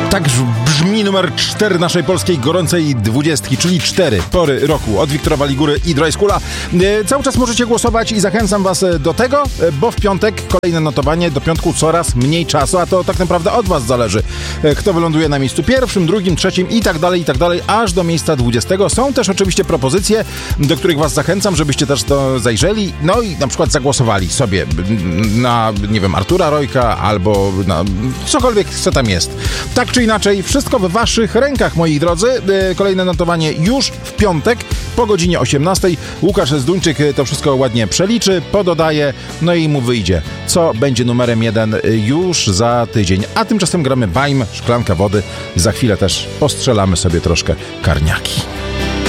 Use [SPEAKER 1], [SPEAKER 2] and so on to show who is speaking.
[SPEAKER 1] Tak brzmi numer 4 naszej polskiej gorącej 20, czyli 4 pory roku od Wiktora Waligury i Dry Schoola. Cały czas możecie głosować i zachęcam was do tego, bo w piątek kolejne notowanie, do piątku coraz mniej czasu, a to tak naprawdę od was zależy, kto wyląduje na miejscu pierwszym, drugim, trzecim i tak dalej, aż do miejsca 20. Są też oczywiście propozycje, do których was zachęcam, żebyście też to zajrzeli, no i na przykład zagłosowali sobie na, nie wiem, Artura Rojka albo na cokolwiek, co tam jest. Tak czy inaczej, wszystko w waszych rękach, moi drodzy. Kolejne notowanie już w piątek po godzinie 18. Łukasz Zduńczyk to wszystko ładnie przeliczy, pododaje, no i mu wyjdzie, co będzie numerem 1 już za tydzień. A tymczasem gramy Bajm, szklanka wody. Za chwilę też postrzelamy sobie troszkę karniaki.